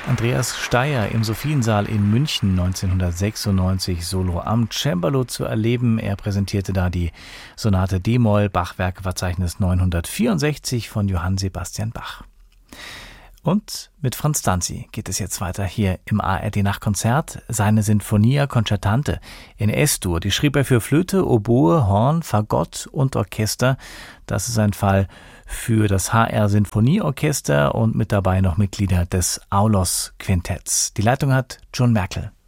Andreas Steier im Sophiensaal in München 1996 solo am Cembalo zu erleben. Er präsentierte da die Sonate d-Moll, Bachwerkeverzeichnis 964 von Johann Sebastian Bach. Und mit Franz Danzi geht es jetzt weiter hier im ARD-Nachtkonzert. Seine Sinfonia Concertante in S-Dur, die schrieb er für Flöte, Oboe, Horn, Fagott und Orchester. Das ist ein Fall für das HR-Sinfonieorchester und mit dabei noch Mitglieder des Aulos-Quintetts. Die Leitung hat John Merkel.